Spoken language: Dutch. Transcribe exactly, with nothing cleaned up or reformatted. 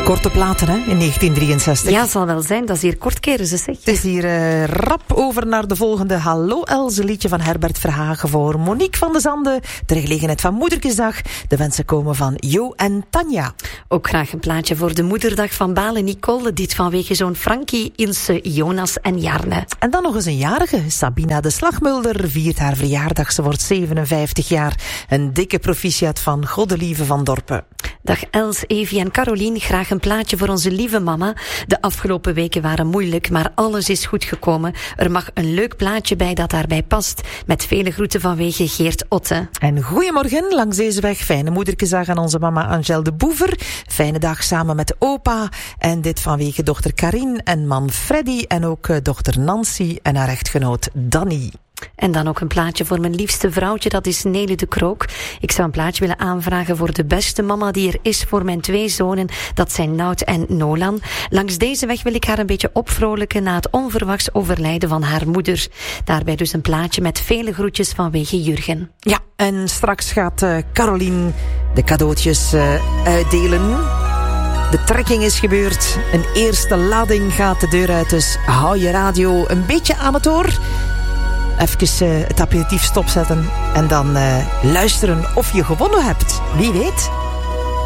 Korte platen, hè, in negentien drieënzestig. Ja, zal wel zijn. Dat is hier kort keren, ze zegt. Het is hier uh, rap over naar de volgende Hallo Else liedje van Herbert Verhagen voor Monique van de Zande. De gelegenheid van Moederkesdag. De wensen komen van Jo en Tanja. Ook graag een plaatje voor de moederdag van Bale Nicole. Dit vanwege zoon Frankie, Ilse, Jonas en Jarne. En dan nog eens een jarige. Sabina de Slagmulder viert haar verjaardag. Ze wordt zevenenvijftig jaar. Een dikke proficiat van Goddelieve van Dorpen. Dag Els, Evie en Carolien. Graag een plaatje voor onze lieve mama. De afgelopen weken waren moeilijk, maar alles is goed gekomen. Er mag een leuk plaatje bij dat daarbij past. Met vele groeten vanwege Geert Otte. En goeiemorgen langs deze weg. Fijne moederkesdag aan onze mama Angèle de Boever. Fijne dag samen met opa. En dit vanwege dochter Karin en man Freddy. En ook uh, dochter Nancy en haar echtgenoot Danny. En dan ook een plaatje voor mijn liefste vrouwtje, dat is Nele de Krook. Ik zou een plaatje willen aanvragen voor de beste mama die er is voor mijn twee zonen. Dat zijn Nout en Nolan. Langs deze weg wil ik haar een beetje opvrolijken na het onverwachts overlijden van haar moeder. Daarbij dus een plaatje met vele groetjes vanwege Jurgen. Ja, en straks gaat uh, Carolien de cadeautjes uh, uitdelen. De trekking is gebeurd. Een eerste lading gaat de deur uit, dus hou je radio een beetje aan het oor. Even uh, het aperitief stopzetten en dan uh, luisteren of je gewonnen hebt. Wie weet.